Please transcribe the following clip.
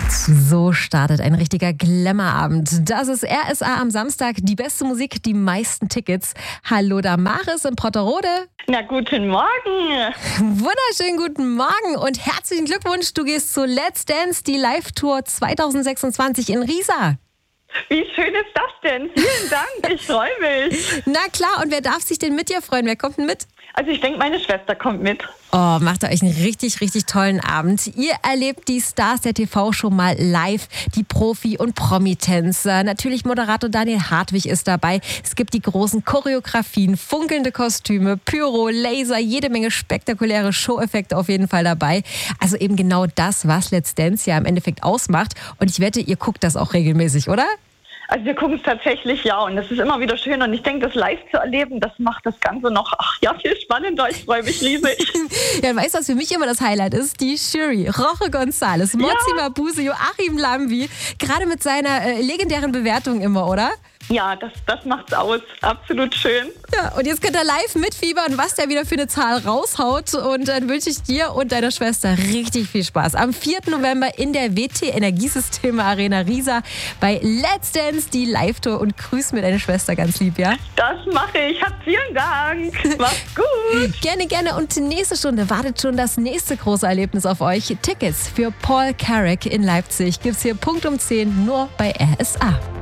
So startet ein richtiger Glamour-Abend. Das ist RSA am Samstag. Die beste Musik, die meisten Tickets. Hallo Damaris in Potterode. Na, guten Morgen. Wunderschönen guten Morgen und herzlichen Glückwunsch. Du gehst zu Let's Dance, die Live-Tour 2026 in Riesa. Wie schön ist das denn? Vielen Dank, ich freue mich. Na klar, und wer darf sich denn mit dir freuen? Wer kommt denn mit? Also ich denke, meine Schwester kommt mit. Oh, macht ihr euch einen richtig, richtig tollen Abend. Ihr erlebt die Stars der TV-Show mal live, die Profi- und Promi-Tänzer. Natürlich Moderator Daniel Hartwig ist dabei. Es gibt die großen Choreografien, funkelnde Kostüme, Pyro, Laser, jede Menge spektakuläre Show-Effekte auf jeden Fall dabei. Also eben genau das, was Let's Dance ja im Endeffekt ausmacht. Und ich wette, ihr guckt das auch regelmäßig, oder? Also wir gucken es tatsächlich, ja, und es ist immer wieder schön und ich denke, das live zu erleben, das macht das Ganze noch, viel spannender. Ich freue mich riesig. Ja, weißt du, was für mich immer das Highlight ist? Die Jury. Roche González, Mozi Mabuse, Joachim Lambi, gerade mit seiner legendären Bewertung immer, oder? Ja, das macht's aus. Absolut schön. Ja, und jetzt könnt ihr live mitfiebern, was der wieder für eine Zahl raushaut. Und dann wünsche ich dir und deiner Schwester richtig viel Spaß. Am 4. November in der WT Energiesysteme Arena Riesa bei Let's Dance, die Live-Tour. Und grüß mir deine Schwester ganz lieb, ja? Das mache ich. Vielen Dank. Macht's gut. Gerne, gerne. Und nächste Stunde wartet schon das nächste große Erlebnis auf euch. Tickets für Paul Carrack in Leipzig gibt's hier Punkt um 10 nur bei RSA.